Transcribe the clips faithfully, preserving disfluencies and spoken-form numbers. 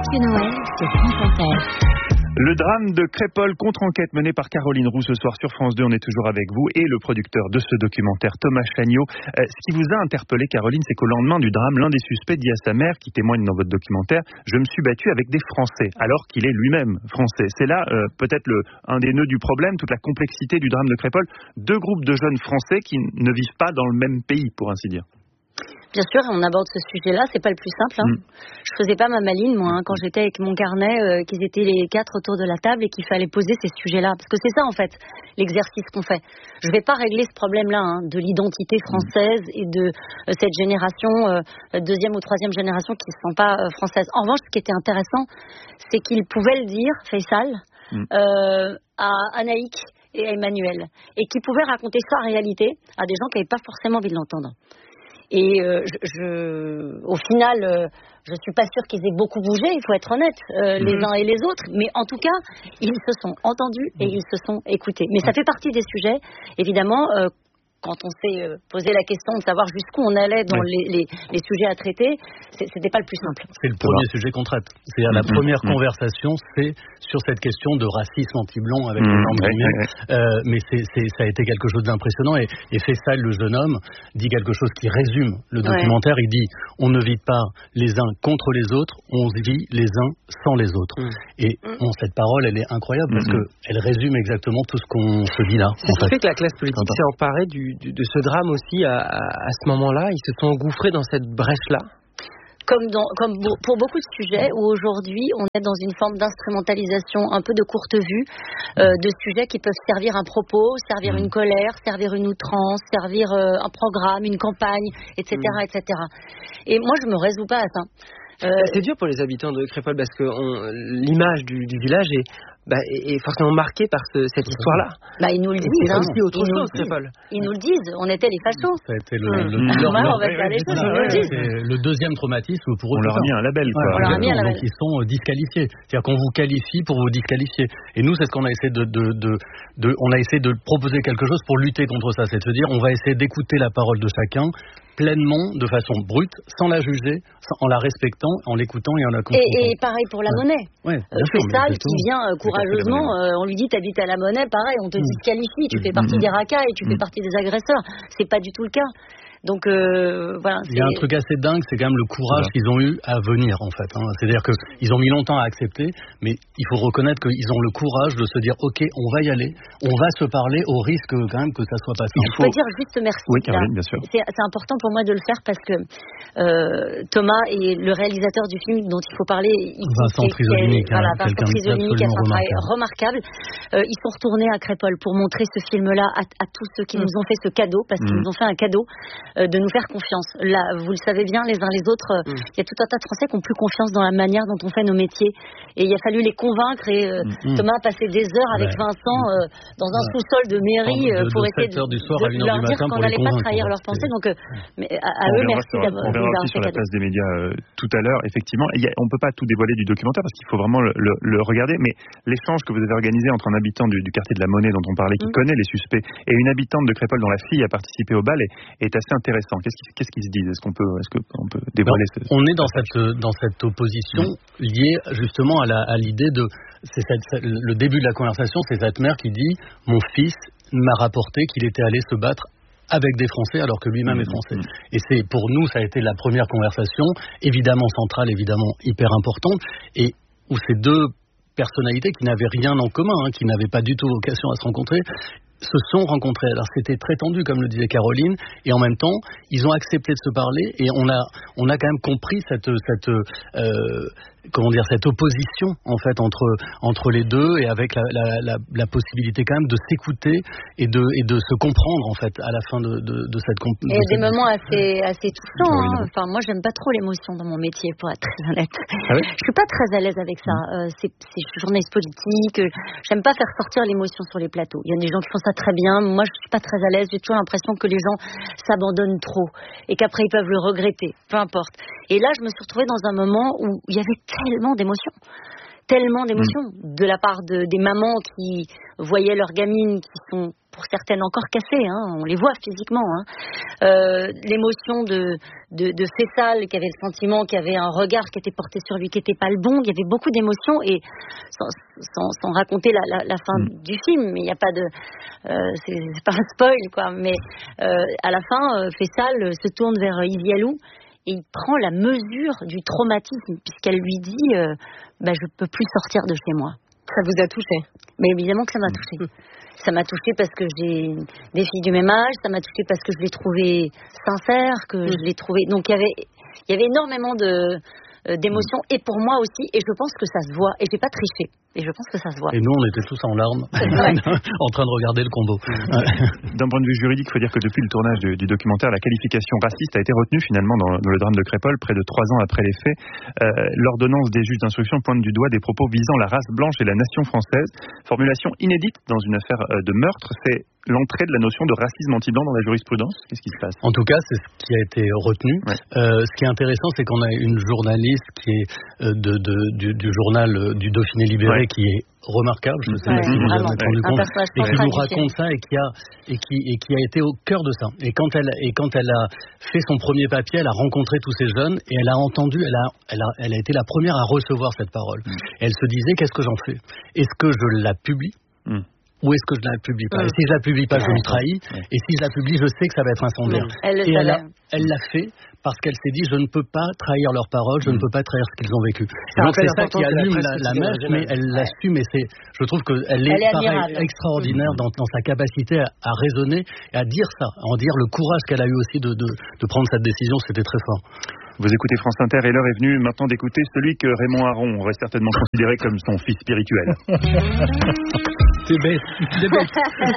Mathieu Noël sur France Inter. Le drame de Crépol, contre-enquête menée par Caroline Roux ce soir sur France deux. On est toujours avec vous et le producteur de ce documentaire, Thomas Chagnot. Euh, ce qui vous a interpellé, Caroline, c'est qu'au lendemain du drame, l'un des suspects dit à sa mère, qui témoigne dans votre documentaire, « Je me suis battu avec des Français », alors qu'il est lui-même français. C'est là euh, peut-être le, un des nœuds du problème, toute la complexité du drame de Crépol. Deux groupes de jeunes Français qui ne vivent pas dans le même pays, pour ainsi dire. Bien sûr, on aborde ce sujet-là, c'est pas le plus simple. Hein. Mm. Je faisais pas ma maline, moi, hein, quand j'étais avec mon carnet, euh, qu'ils étaient les quatre autour de la table et qu'il fallait poser ces sujets-là. Parce que c'est ça, en fait, l'exercice qu'on fait. Je vais pas régler ce problème-là, hein, de l'identité française et de euh, cette génération, euh, deuxième ou troisième génération qui ne sont pas euh, françaises. En revanche, ce qui était intéressant, c'est qu'il pouvait le dire, Faisal, mm. euh, à Anaïk et à Emmanuel, et qui pouvait raconter sa réalité à des gens qui n'avaient pas forcément envie de l'entendre. Et euh, je, je, au final, euh, je suis pas sûre qu'ils aient beaucoup bougé, il faut être honnête, euh, mmh. les uns et les autres. Mais en tout cas, ils se sont entendus et ils se sont écoutés. Mais ça fait partie des sujets, évidemment, euh, quand on s'est posé la question de savoir jusqu'où on allait dans oui. les, les, les sujets à traiter, c'était pas le plus simple. C'est le premier sujet qu'on traite. C'est-à-dire mmh, la première mmh. conversation, c'est sur cette question de racisme anti-blanc avec mmh, les normes guillemets. Oui, oui. Euh, mais c'est, c'est, ça a été quelque chose d'impressionnant. Et, et Faisal, le jeune homme, dit quelque chose qui résume le documentaire. Ouais. Il dit, on ne vit pas les uns contre les autres, on vit les uns sans les autres. Mmh. Et mmh. bon, cette parole, elle est incroyable mmh. parce qu'elle résume exactement tout ce qu'on se dit là. C'est ce qui fait que la classe politique s'est emparée du de ce drame aussi à, à, à ce moment-là. Ils se sont engouffrés dans cette brèche-là. Comme, dans, comme pour beaucoup de sujets où aujourd'hui on est dans une forme d'instrumentalisation un peu de courte vue euh, de sujets qui peuvent servir un propos, servir une colère, servir une outrance, servir euh, un programme, une campagne, et cetera, et cetera. Et moi je me résous pas à ça. Euh, c'est dur pour les habitants de Crépol parce que on, l'image du, du village est, bah, est forcément marquée par ce, cette histoire-là. Bah, ils nous le disent. Oui, hein. aussi autre ils, chose, nous Crépol. ils nous le disent. On était les fachos. Ça a été le, mmh. le, le, le, on va faire les choses. Ils nous le disent. C'est le deuxième traumatisme pour eux. On leur a mis un label. Quoi. Ouais, on leur a mis un label. Donc ils sont disqualifiés. C'est-à-dire qu'on vous qualifie pour vous disqualifier. Et nous, c'est ce qu'on a essayé de, de, de, de, on a essayé de proposer quelque chose pour lutter contre ça. C'est de se dire, on va essayer d'écouter la parole de chacun pleinement, de façon brute, sans la juger, sans, en la respectant, en l'écoutant et en la confrontant. Et, et pareil pour la ouais. monnaie. Ouais, euh, c'est ça qui vient euh, courageusement, euh, on lui dit t'habites à la monnaie, pareil, on te mmh. disqualifie, tu mmh. fais partie mmh. des racailles, tu mmh. fais partie des agresseurs. C'est pas du tout le cas. Donc euh, voilà. Il y a un truc assez dingue, c'est quand même le courage qu'ils ont eu à venir en fait. Hein. C'est-à-dire qu'ils ont mis longtemps à accepter, mais il faut reconnaître qu'ils ont le courage de se dire ok, on va y aller, on va se parler au risque quand même que ça soit pas simple. Il faut dire juste merci. Oui, Caroline, bien sûr. C'est, c'est important pour moi de le faire parce que euh, Thomas est le réalisateur du film dont il faut parler. Ici, Vincent Trisolini, voilà, Vincent Trisolini qui a fait un travail remarquable. Euh, ils sont retournés à Crépol pour montrer ce film-là à, à tous ceux qui mmh. nous ont fait ce cadeau, parce mmh. qu'ils nous ont fait un cadeau. de nous faire confiance. Là, vous le savez bien, les uns les autres, il mmh. y a tout un tas de Français qui n'ont plus confiance dans la manière dont on fait nos métiers. Et il a fallu les convaincre. Et euh, mmh. Thomas a passé des heures avec ouais. Vincent euh, dans un ouais. sous-sol de mairie de, de, pour de essayer de, du soir de, à de leur dire qu'on n'allait pas trahir leurs pensées. Donc, euh, mais à, à eux, merci d'avoir. On verra aussi sur la place des médias euh, tout à l'heure. Effectivement, y a, on ne peut pas tout dévoiler du documentaire parce qu'il faut vraiment le, le, le regarder. Mais l'échange que vous avez organisé entre un habitant du, du quartier de la Monnaie dont on parlait, qui mmh. connaît les suspects, et une habitante de Crépol dont la fille a participé au bal est, est assez intéressant. Qu'est-ce qui, qu'est-ce qu'ils se disent ? Est-ce qu'on peut, est-ce qu'on peut dévoiler ce, On est dans cette, dans cette opposition mmh. liée justement à, la, à l'idée de... C'est cette, le début de la conversation, c'est cette mère qui dit « Mon fils m'a rapporté qu'il était allé se battre avec des Français alors que lui-même mmh. est français. Mmh. » Et c'est, pour nous, ça a été la première conversation, évidemment centrale, évidemment hyper importante, et où ces deux personnalités qui n'avaient rien en commun, hein, qui n'avaient pas du tout vocation à se rencontrer, se sont rencontrés. Alors c'était très tendu, comme le disait Caroline, et en même temps, ils ont accepté de se parler, et on a, on a quand même compris cette, cette, euh, comment dire, cette opposition en fait entre entre les deux, et avec la, la, la, la possibilité quand même de s'écouter et de et de se comprendre en fait à la fin de, de, de cette. Il y a des moments assez assez touchants. Hein. Enfin, moi, j'aime pas trop l'émotion dans mon métier, pour être très honnête. Ah oui, je suis pas très à l'aise avec ça. Mmh. Euh, c'est, c'est je suis journaliste politique. J'aime pas faire sortir l'émotion sur les plateaux. Il y a des gens qui font ça très bien. Moi, je suis pas très à l'aise. J'ai toujours l'impression que les gens s'abandonnent trop et qu'après ils peuvent le regretter. Peu importe. Et là, je me suis retrouvée dans un moment où il y avait tellement d'émotions, tellement d'émotions mmh. de la part de, des mamans qui voyaient leurs gamines qui sont pour certaines encore cassées, hein, on les voit physiquement. Hein. Euh, l'émotion de, de, de Faisal, qui avait le sentiment qu'il y avait un regard qui était porté sur lui, qui n'était pas le bon. Il y avait beaucoup d'émotions, et sans, sans, sans raconter la, la, la fin mm. du film, mais il n'y a pas de... Euh, c'est, c'est pas un spoil, quoi. Mais euh, à la fin, euh, Faisal se tourne vers Izialou, et il prend la mesure du traumatisme, puisqu'elle lui dit euh, bah, je peux plus sortir de chez moi. Ça vous a touché? Mais évidemment que ça m'a touché. Ça m'a touché parce que j'ai des filles du même âge, ça m'a touché parce que je l'ai trouvé sincère, que mmh. je l'ai trouvé... Donc il y avait, il y avait énormément de, euh, d'émotions, et pour moi aussi, et je pense que ça se voit, et j'ai pas triché, et je pense que ça se voit. Et nous, on était tous en larmes, en train de regarder le combo. D'un point de vue juridique, il faut dire que depuis le tournage du, du documentaire, la qualification raciste a été retenue finalement dans, dans le drame de Crépol, près de trois ans après les faits. Euh, l'ordonnance des juges d'instruction pointe du doigt des propos visant la race blanche et la nation française. Formulation inédite dans une affaire de meurtre, c'est l'entrée de la notion de racisme anti-blanc dans la jurisprudence. Qu'est-ce qui se passe? En tout cas, c'est ce qui a été retenu. Ouais. Euh, ce qui est intéressant, c'est qu'on a une journaliste qui est euh, de, de, du, du journal euh, du Dauphiné Libéré, ouais. qui est remarquable, je ne sais ouais, pas si vous avez rendu compte, et qui nous raconte ça, et qui a et qui et qui a été au cœur de ça. Et quand elle et quand elle a fait son premier papier, elle a rencontré tous ces jeunes, et elle a entendu, elle a elle a elle a été la première à recevoir cette parole. Mm. Elle se disait, qu'est-ce que j'en fais? Est-ce que je la publie? Mm. Ou est-ce que je la publie pas? Mmh. Et si je la publie pas, je lui trahis. Mmh. Et si je la publie, je sais que ça va être incendiaire. Mmh. Elle et elle, a, elle l'a fait parce qu'elle s'est dit, je ne peux pas trahir leurs paroles, je mmh. ne peux pas trahir ce qu'ils ont vécu. Et donc c'est ça qui allume la, la, la mèche, mais elle ouais. l'assume, et c'est, je trouve qu'elle est, elle est pareil, extraordinaire mmh. dans, dans sa capacité à, à raisonner et à dire ça, à en dire le courage qu'elle a eu aussi de, de, de prendre cette décision, c'était très fort. Vous écoutez France Inter, et l'heure est venue maintenant d'écouter celui que Raymond Aron aurait certainement considéré comme son fils spirituel. C'est bête, c'est bête.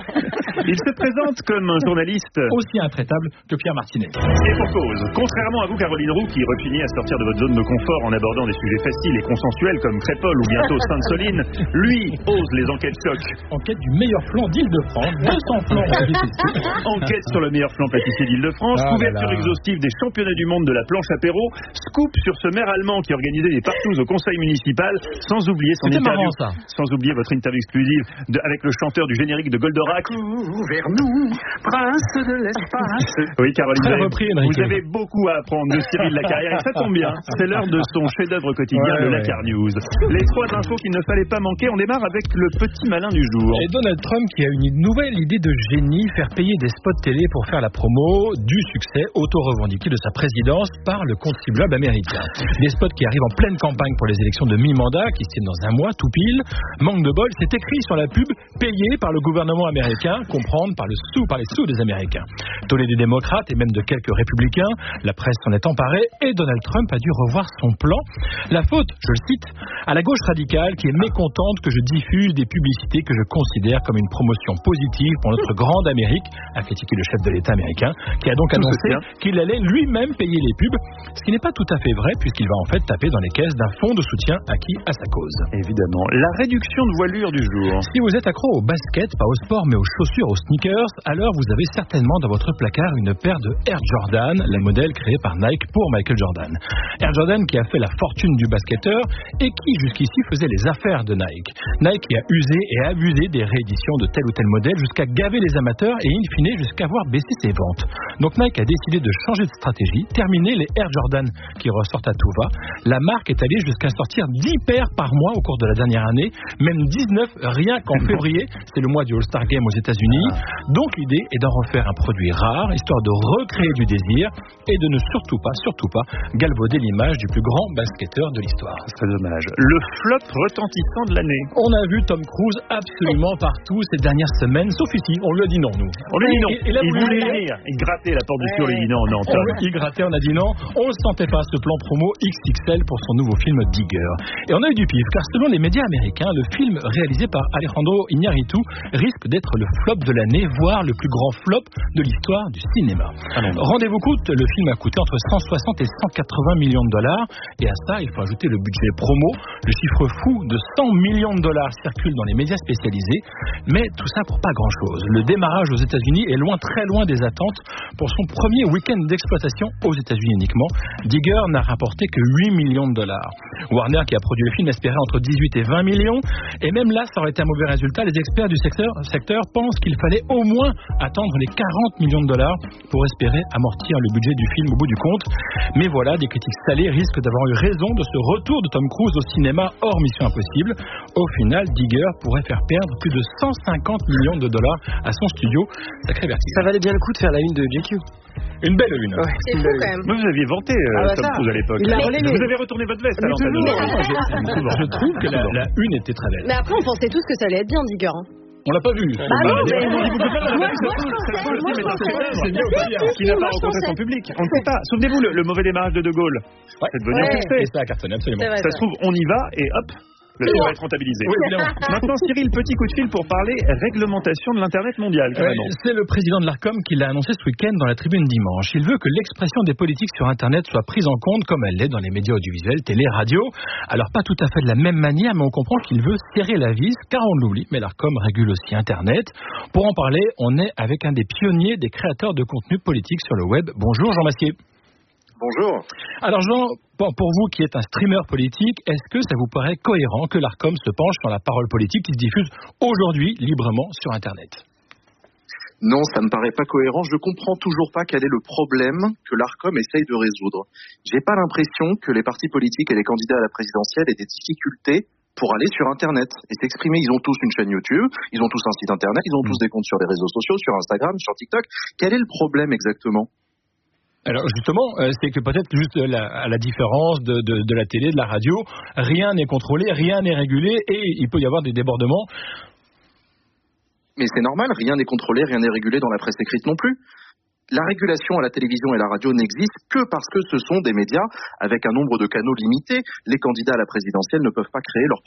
Il se présente comme un journaliste aussi intraitable que Pierre Martinet. Et pour cause, contrairement à vous, Caroline Roux, qui rechignez à sortir de votre zone de confort en abordant des sujets faciles et consensuels comme Crépol ou bientôt Sainte-Soline, lui ose les enquêtes choc. Enquête du meilleur flan d'Île-de-France, deux cents plans pâtissiers. Enquête sur le meilleur flan pâtissier d'Île-de-France, ah, couverture exhaustive des championnats du monde de la planche apéro, scoop sur ce maire allemand qui organisait des partous au conseil municipal, sans oublier son C'était interview, marrant, ça. sans oublier votre interview exclusive de, avec le chanteur du générique de Goldorak. Vers nous, prince de l'espace. Oui, Caroline, vous, avez, repris, vous avez beaucoup à apprendre de Cyril Lacarrière, et ça tombe bien. C'est l'heure de son chef-d'œuvre quotidien ouais, de ouais. Lacar News. Les trois infos qu'il ne fallait pas manquer. On démarre avec le petit malin du jour. Et Donald Trump qui a une nouvelle idée de génie, faire payer des spots télé pour faire la promo du succès auto-revendiqué de sa présidence par le contribuable américain. Des spots qui arrivent en pleine campagne pour les élections de mi-mandat, qui se tiennent dans un mois, tout pile. Manque de bol, c'est écrit sur la pub, payé par le gouvernement américain, comprendre par, le sous, par les sous des Américains. Tollé des démocrates et même de quelques républicains, la presse s'en est emparée et Donald Trump a dû revoir son plan. La faute, je le cite, à la gauche radicale qui est mécontente que je diffuse des publicités que je considère comme une promotion positive pour notre grande Amérique, a critiqué le chef de l'État américain, qui a donc annoncé qu'il allait lui-même payer les pubs, ce qui n'est pas tout à fait vrai puisqu'il va en fait taper dans les caisses d'un fonds de soutien acquis à sa cause. Évidemment. La réduction de voilure du jour. Si vous êtes accro au basket, pas au sport mais aux chaussures, aux sneakers, alors vous avez certainement dans votre placard une paire de Air Jordan, la modèle créée par Nike pour Michael Jordan. Air Jordan qui a fait la fortune du basketteur et qui jusqu'ici faisait les affaires de Nike. Nike qui a usé et abusé des rééditions de tel ou tel modèle jusqu'à gaver les amateurs et in fine jusqu'à voir baisser ses ventes. Donc Nike a décidé de changer de stratégie, terminer les Air Jordan qui ressortent à tout va. La marque est allée jusqu'à sortir dix paires par mois au cours de la dernière année, même dix-neuf rien qu'en février, c'est le mois du All-Star Game aux États-Unis. Donc l'idée est d'en refaire un produit rare, histoire de recréer du désir et de ne surtout pas, surtout pas, galvauder l'image du plus grand basketteur de l'histoire. C'est très dommage. Le flop retentissant de l'année. On a vu Tom Cruise absolument partout ces dernières semaines, sauf ici, on lui a dit non, nous. On lui a dit non. Et, et là, il voulait venir, il grattait la porte du sur, il dit non, non, Tom. Il grattait, on a dit non. On ne sentait pas ce plan promo X X L pour son nouveau film Digger. Et on a eu du pif, car selon les médias américains, le film réalisé par Alejandro Iñárritu risque d'être le flop de l'année, voire le plus grand flop de l'histoire du cinéma. Ah Rendez-vous compte, le film a coûté entre cent soixante et cent quatre-vingts millions de dollars, et à ça, il faut ajouter le budget promo. Le chiffre fou de cent millions de dollars circule dans les médias spécialisés, mais tout ça pour pas grand-chose. Le démarrage aux États-Unis est loin, très loin des attentes. Pour son premier week-end d'exploitation aux États-Unis uniquement, Digger n'a rapporté que huit millions de dollars. Warner, qui a produit le film, espérait entre dix-huit et vingt millions, et même là, ça aurait été un mauvais résultat. Les experts du secteur, secteur pensent qu'il qu'il fallait au moins attendre les quarante millions de dollars pour espérer amortir le budget du film au bout du compte. Mais voilà, des critiques salées risquent d'avoir eu raison de ce retour de Tom Cruise au cinéma hors Mission Impossible. Au final, Digger pourrait faire perdre plus de cent cinquante millions de dollars à son studio. Sacré vertige. Ça valait bien le coup de faire la une de J Q. Une belle une. Ouais, c'est fou quand même. Moi, vous aviez vanté euh, ah bah Tom ça. Cruise à l'époque. Il l'a relayé. Vous avez retourné votre veste à l'antenne. Je trouve que la, la une était très belle. Mais après, on pensait tous que ça allait être bien, Digger. Hein. On l'a pas vu. Bah non, mais... Moi, qui n'a pas rencontré son public. On ne sait pas. Souvenez-vous, le, le mauvais démarrage de De Gaulle. Ouais. C'est devenu un succès. Et ça a cartonné, absolument. Vrai, ça se trouve, on y va et hop, le film va être rentabilisé. Oui, évidemment. Maintenant, Cyril, petit coup de fil pour parler réglementation de l'Internet mondial. Ouais, c'est le président de l'Arcom qui l'a annoncé ce week-end dans la tribune dimanche. Il veut que l'expression des politiques sur Internet soit prise en compte comme elle l'est dans les médias audiovisuels, télé, radio. Alors pas tout à fait de la même manière, mais on comprend qu'il veut serrer la vis, car on l'oublie, mais l'Arcom régule aussi Internet. Pour en parler, on est avec un des pionniers des créateurs de contenu politique sur le web. Bonjour Jean Massier. Bonjour. Alors Jean, pour vous qui êtes un streamer politique, est-ce que ça vous paraît cohérent que l'Arcom se penche sur la parole politique qui se diffuse aujourd'hui librement sur Internet ? Non, ça me paraît pas cohérent. Je comprends toujours pas quel est le problème que l'Arcom essaye de résoudre. J'ai pas l'impression que les partis politiques et les candidats à la présidentielle aient des difficultés pour aller sur Internet et s'exprimer. Ils ont tous une chaîne YouTube, ils ont tous un site Internet, ils ont tous des comptes sur les réseaux sociaux, sur Instagram, sur TikTok. Quel est le problème exactement ? Alors justement, euh, c'est que peut-être juste la, à la différence de, de, de la télé, de la radio, rien n'est contrôlé, rien n'est régulé et il peut y avoir des débordements. Mais c'est normal, rien n'est contrôlé, rien n'est régulé dans la presse écrite non plus. La régulation à la télévision et la radio n'existe que parce que ce sont des médias avec un nombre de canaux limité. Les candidats à la présidentielle ne peuvent pas créer leur